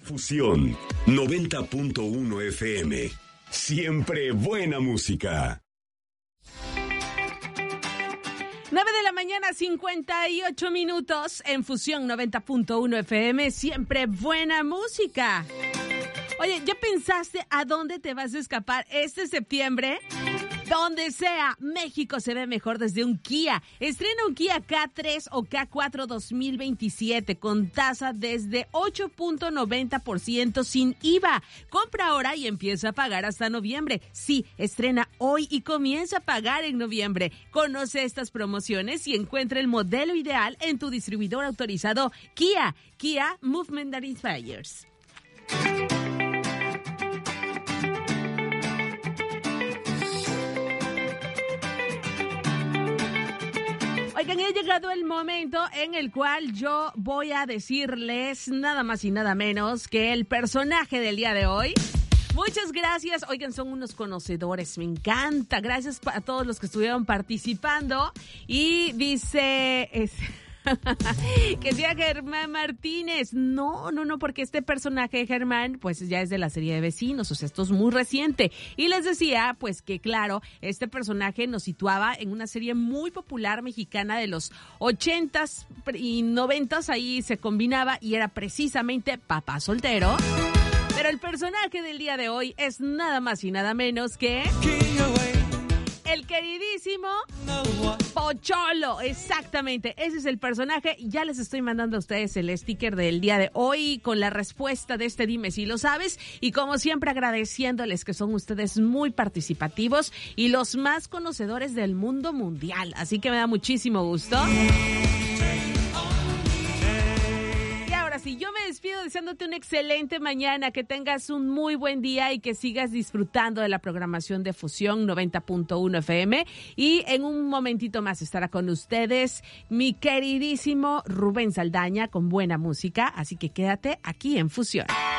Fusión 90.1 FM. Siempre buena música. 9 de la mañana, 58 minutos en Fusión 90.1 FM. Siempre buena música. Oye, ¿ya pensaste a dónde te vas a escapar este septiembre? Donde sea, México se ve mejor desde un Kia. Estrena un Kia K3 o K4 2027 con tasa desde 8.90% sin IVA. Compra ahora y empieza a pagar hasta noviembre. Sí, estrena hoy y comienza a pagar en noviembre. Conoce estas promociones y encuentra el modelo ideal en tu distribuidor autorizado Kia. Kia Movement That Inspires. Oigan, ha llegado el momento en el cual yo voy a decirles nada más y nada menos que el personaje del día de hoy. Muchas gracias. Oigan, son unos conocedores, me encanta. Gracias a todos los que estuvieron participando. Y dice... que sea Germán Martínez. No, porque este personaje de Germán pues ya es de la serie de Vecinos, o sea, esto es muy reciente. Y les decía pues que claro, este personaje nos situaba en una serie muy popular mexicana de los 80s y 90s, ahí se combinaba y era precisamente Papá Soltero. Pero el personaje del día de hoy es nada más y nada menos que... el queridísimo Pocholo, exactamente, ese es el personaje. Ya les estoy mandando a ustedes el sticker del día de hoy con la respuesta de este Dime Si Lo Sabes, y como siempre agradeciéndoles que son ustedes muy participativos y los más conocedores del mundo mundial, así que me da muchísimo gusto. Sí, yo me despido deseándote una excelente mañana, que tengas un muy buen día y que sigas disfrutando de la programación de Fusión 90.1 FM. Y en un momentito más estará con ustedes mi queridísimo Rubén Saldaña con buena música, así que quédate aquí en Fusión.